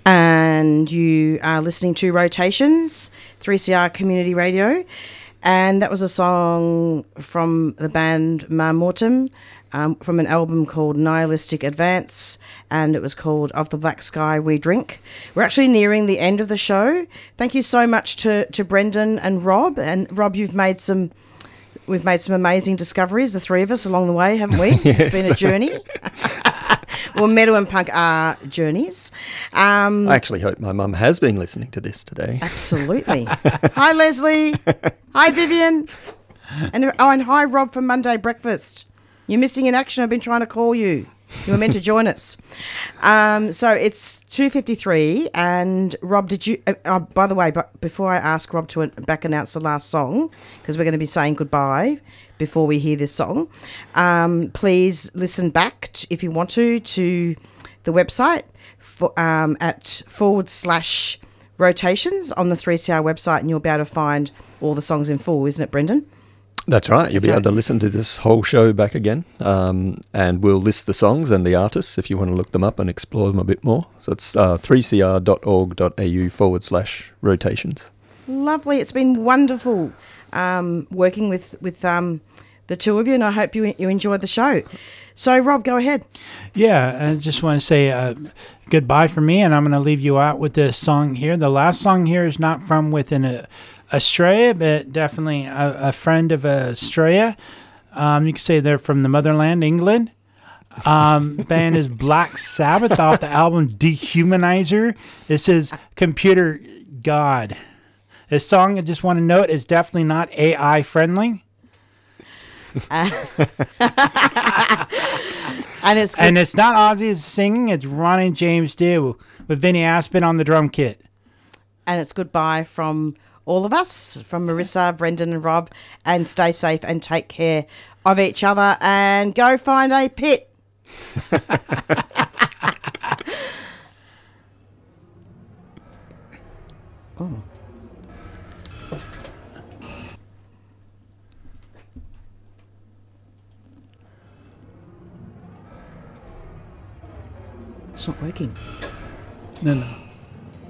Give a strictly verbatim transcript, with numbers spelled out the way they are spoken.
and you are listening to Rotations, three C R Community Radio. And that was a song from the band Mar Mortem, um, from an album called Nihilistic Advance, and it was called Of the Black Sky We Drink. We're actually nearing the end of the show. Thank you so much to, to Brendan and Rob. And Rob, you've made some... We've made some amazing discoveries, the three of us, along the way, haven't we? Yes. It's been a journey. Well, metal and punk are journeys. Um, I actually hope my mum has been listening to this today. Absolutely. Hi, Leslie. Hi, Vivian. And oh, and hi, Rob from Monday Breakfast. You're missing in action. I've been trying to call you. You were meant to join us. Um, so it's two fifty-three, and Rob, did you... Uh, uh, by the way, but before I ask Rob to back announce the last song, because we're going to be saying goodbye before we hear this song, um, please listen back, t- if you want to, to the website for, um, at forward slash rotations on the three C R website, and you'll be able to find all the songs in full, isn't it, Brendan? That's right. You'll That's be right. able to listen to this whole show back again, um, and we'll list the songs and the artists if you want to look them up and explore them a bit more. So it's uh, three c r dot org dot a u forward slash rotations. Lovely. It's been wonderful um, working with, with um, the two of you, and I hope you you enjoyed the show. So, Rob, go ahead. Yeah, I just want to say uh, goodbye for me, and I'm going to leave you out with this song here. The last song here is not from within a Australia, but definitely a, a friend of Australia. Um, you can say they're from the motherland, England. Um, band is Black Sabbath off the album Dehumanizer. This is Computer God. This song, I just want to note, is definitely not A I friendly. Uh, and it's good. And it's not Ozzy singing, it's Ronnie James Dio with Vinny Aspen on the drum kit. And it's goodbye from all of us, from Marissa, Brendan and Rob, and stay safe and take care of each other and go find a pit. Oh. It's not working. No, no.